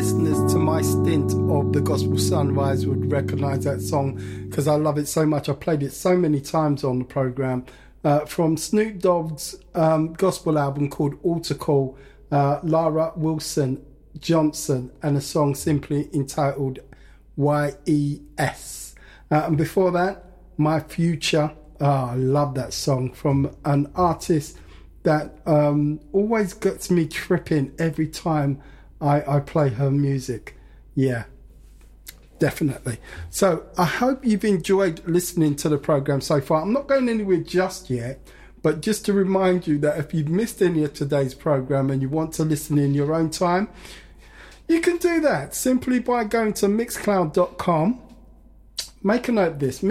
listeners to my stint of the Gospel Sunrise would recognise that song because I love it so much. I played it so many times on the programme. From Snoop Dogg's gospel album called Altar Call, Lara Wilson Johnson, and a song simply entitled YES. And before that, My Future. I love that song from an artist that always gets me tripping every time I play her music. Yeah, definitely. So I hope you've enjoyed listening to the programme so far. I'm not going anywhere just yet, but just to remind you that if you've missed any of today's programme and you want to listen in your own time, you can do that simply by going to mixcloud.com. Make a note of this,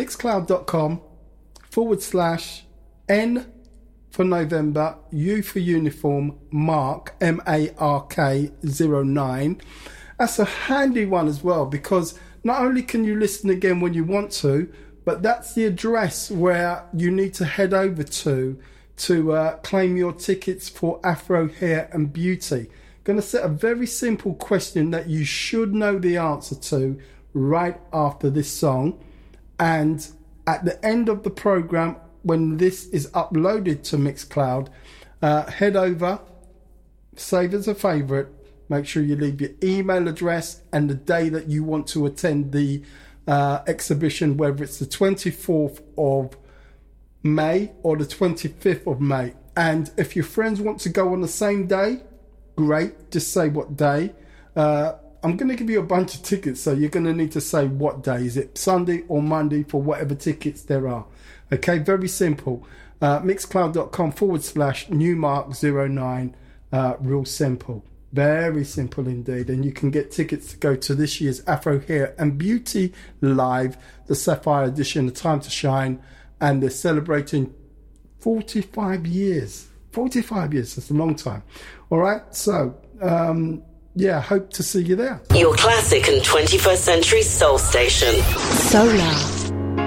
mixcloud.com/N for November, U for uniform, Mark, MARK 09. That's a handy one as well, because not only can you listen again when you want to, but that's the address where you need to head over to claim your tickets for Afro Hair and Beauty. Going to set a very simple question that you should know the answer to right after this song. And at the end of the program, when this is uploaded to Mixcloud, head over, save as a favourite, make sure you leave your email address and the day that you want to attend the exhibition, whether it's the 24th of May or the 25th of May. And if your friends want to go on the same day, great, just say what day. I'm going to give you a bunch of tickets, so you're going to need to say what day. Is it Sunday or Monday for whatever tickets there are? Okay, very simple. Mixcloud.com/Newmark09. Real simple. Very simple indeed. And you can get tickets to go to this year's Afro Hair and Beauty Live, the Sapphire Edition, The Time to Shine. And they're celebrating 45 years. 45 years, that's a long time. All right, so... yeah, hope to see you there. Your classic and 21st century soul station. Solar.